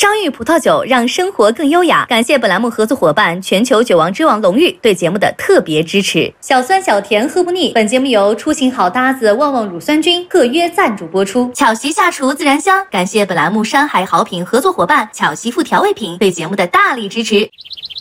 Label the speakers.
Speaker 1: 张裕葡萄酒让生活更优雅。感谢本栏目合作伙伴全球酒王之王龙裕对节目的特别支持。小酸小甜喝不腻。本节目由出行好搭子旺旺乳酸菌特约赞助播出。巧媳下厨自然香。感谢本栏目山海好品合作伙伴巧媳妇调味品对节目的大力支持。